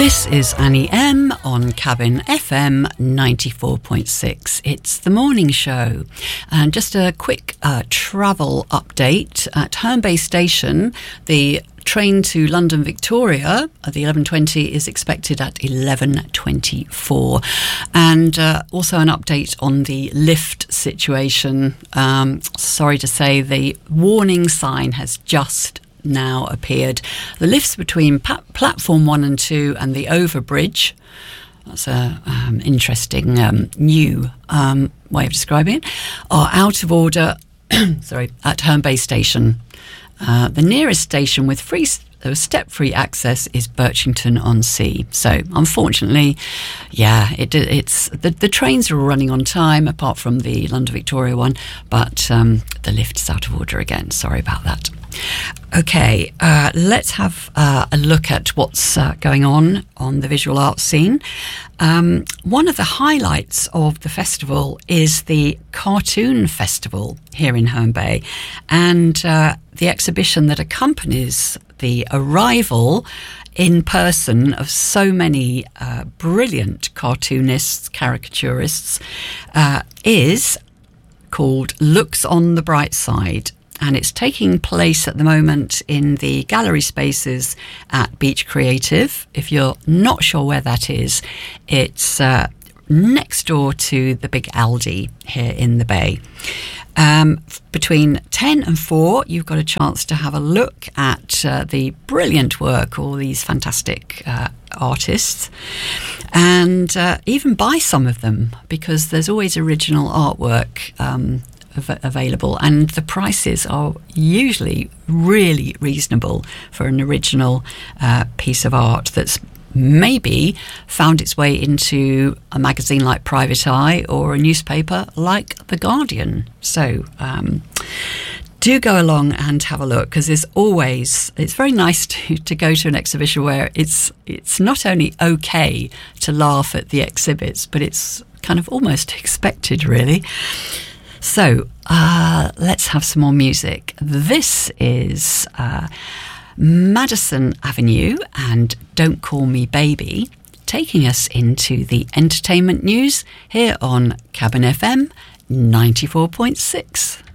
This is Annie M on Cabin FM 94.6. It's the morning show. And just a quick travel update. At Herne Bay Station, the train to London Victoria at the 11:20 is expected at 11:24. And also an update on the lift situation. Sorry to say, the warning sign has just now appeared. The lifts between platform 1 and 2 and the overbridge, that's a interesting new way of describing it, are out of order at Herne Bay Station. The nearest station with step-free access is Birchington-on-Sea. So, unfortunately, it's the trains are running on time, apart from the London Victoria one, but the lift is out of order again. Sorry about that. Okay, let's have a look at what's going on the visual arts scene. One of the highlights of the festival is the Cartoon Festival here in Herne Bay, and the exhibition that accompanies the arrival in person of so many brilliant cartoonists, caricaturists, is called Looks on the Bright Side. And it's taking place at the moment in the gallery spaces at Beach Creative. If you're not sure where that is, it's next door to the big Aldi here in the Bay. Between 10 and 4, you've got a chance to have a look at the brilliant work, all these fantastic artists, and even buy some of them, because there's always original artwork available, and the prices are usually really reasonable for an original piece of art that's maybe found its way into a magazine like Private Eye or a newspaper like The Guardian. So do go along and have a look, because it's very nice to go to an exhibition where it's not only okay to laugh at the exhibits, but it's kind of almost expected, really. So let's have some more music. This is Madison Avenue and Don't Call Me Baby, taking us into the entertainment news here on Cabin FM 94.6.